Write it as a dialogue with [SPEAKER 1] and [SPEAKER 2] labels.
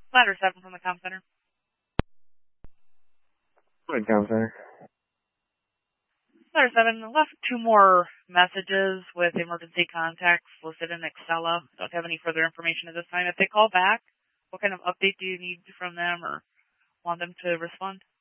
[SPEAKER 1] Ladder 7 from the comm center.
[SPEAKER 2] Good, Counselor.
[SPEAKER 1] Ladder 7 left 2 more messages with emergency contacts listed in Excella. Don't have any further information at this time. If they call back, what kind of update do you need from them or want them to respond?